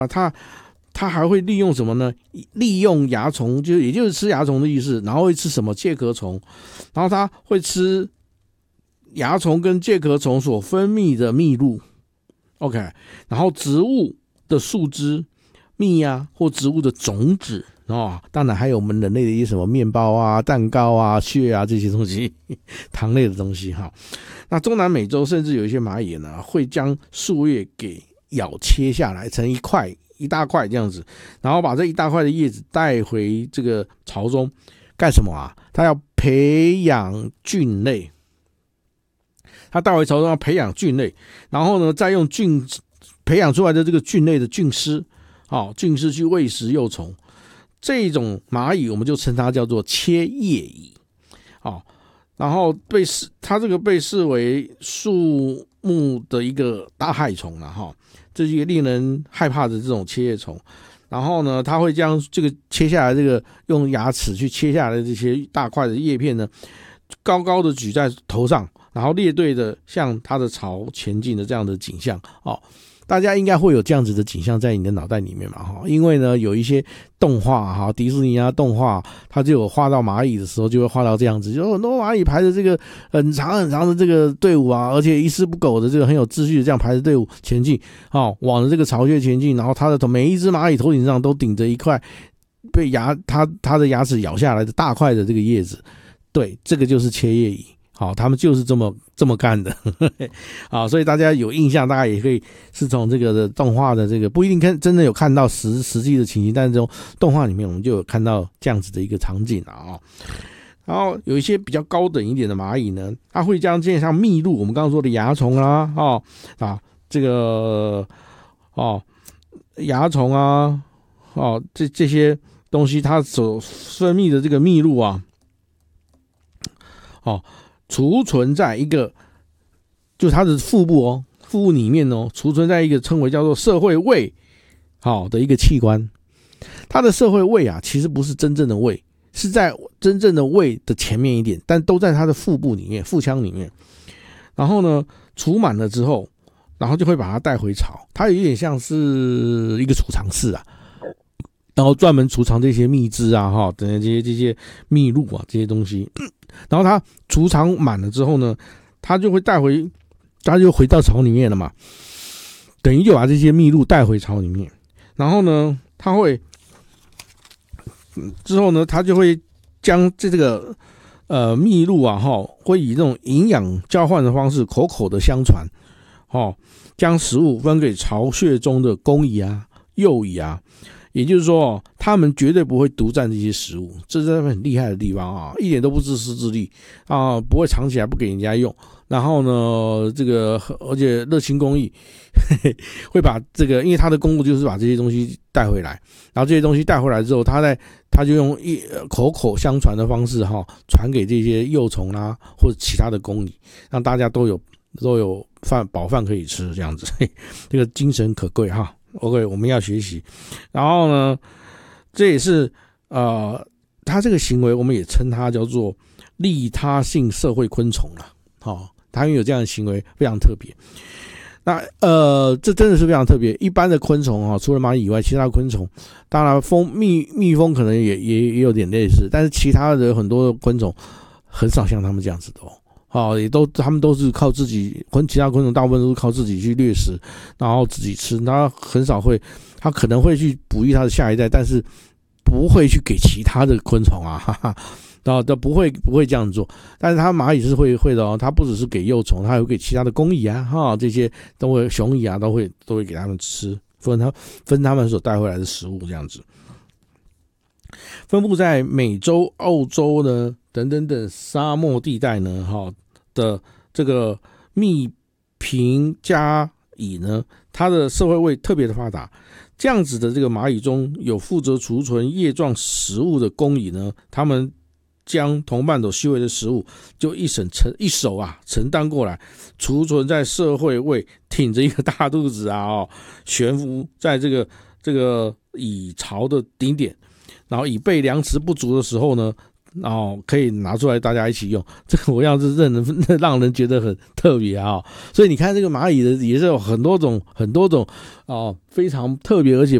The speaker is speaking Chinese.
它还会利用什么呢？利用蚜虫，也就是吃蚜虫的意思，然后会吃什么介壳虫，然后它会吃蚜虫跟介壳虫所分泌的蜜露 ，OK， 然后植物的树枝、蜜啊，或植物的种子当然还有我们人类的一些什么面包啊、蛋糕啊、血啊这些东西，糖类的东西哈。那中南美洲甚至有一些蚂蚁呢，会将树叶给咬切下来成一大块这样子，然后把这一大块的叶子带回这个巢中干什么啊？它要培养菌类，它带回巢中要培养菌类，然后呢，再用培养出来的这个菌类的菌丝去喂食幼虫。这种蚂蚁我们就称它叫做切叶蚁，然后它这个被视为树木的一个大害虫了哈，这是一个令人害怕的这种切叶虫。然后呢，它会将这个切下来这个用牙齿去切下来的这些大块的叶片呢，高高的举在头上，然后列队的向它的巢前进的这样的景象大家应该会有这样子的景象在你的脑袋里面嘛因为呢有一些动画迪士尼啊动画，它就有画到蚂蚁的时候就会画到这样子，就很多蚂蚁排着这个很长很长的这个队伍啊，而且一丝不苟的这个很有秩序的这样排着队伍前进往着这个巢穴前进，然后它的每一只蚂蚁头顶上都顶着一块被它的牙齿咬下来的大块的这个叶子，对，这个就是切叶蚁。他们就是这么干的所以大家有印象，大概也可以是从这个的动画的这个不一定真的有看到实际的情形，但是这种动画里面我们就有看到这样子的一个场景然后有一些比较高等一点的蚂蚁呢，它会将这像蜜露，我们刚刚说的蚜虫这个蚜虫啊这些东西它所分泌的这个蜜露储存在一个，就是它的腹部里面储存在一个称为叫做社会胃的一个器官。它的社会胃其实不是真正的胃，是在真正的胃的前面一点，但都在它的腹部里面、腹腔里面。然后呢，储满了之后，然后就会把它带回巢。它有点像是一个储藏室然后专门储藏这些蜜汁等这些蜜露这些东西。然后它储藏满了之后呢，它就回到巢里面了嘛，等于就把这些蜜露带回巢里面。然后呢，之后呢，它就会将这个蜜露会以这种营养交换的方式口口的相传将食物分给巢穴中的公蚁幼蚁也就是说他们绝对不会独占这些食物，这是他们很厉害的地方一点都不自私自利不会藏起来不给人家用。然后呢，而且热心公益会把这个，因为他的公务就是把这些东西带回来，然后这些东西带回来之后，他就用口口相传的方式传给这些幼虫或者其他的公蚁，让大家都有饱饭可以吃，这样子，这个精神可贵OK， 我们要学习。然后呢，这也是他这个行为我们也称它叫做利他性社会昆虫他有这样的行为非常特别。那这真的是非常特别。一般的昆虫除了蚂蚁以外，其他的昆虫，当然蜜蜂可能也有点类似，但是其他的很多的昆虫很少像他们这样子的他们都是靠自己，其他昆虫大部分都是靠自己去掠食，然后自己吃。他可能会去哺育他的下一代，但是不会去给其他的昆虫然后都不会这样做。但是他蚂蚁是会的他不只是给幼虫，他还会给其他的公蚁这些都会，雄蚁都会给他们吃，分他们所带回来的食物这样子。分布在美洲、澳洲呢等沙漠地带呢的这个密屏加蚁呢，它的社会胃特别的发达。这样子的这个蚂蚁中有负责储存叶状食物的公蚁呢，他们将同伴所吸回的食物就一手承担过来，储存在社会胃，挺着一个大肚子悬浮在这个蚁巢的顶点，然后以备粮食不足的时候呢， 可以拿出来大家一起用，这个我要是让人觉得很特别啊。所以你看这个蚂蚁的也是有很多种非常特别而且